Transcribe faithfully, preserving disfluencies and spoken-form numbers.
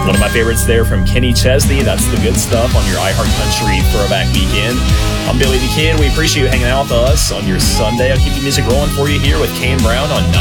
One of my favorites there from Kenny Chesney. That's the good stuff on your iHeart Country Throwback Weekend. I'm Billy the Kid. We appreciate you hanging out with us on your Sunday. I'll keep the music rolling for you here with Kane Brown on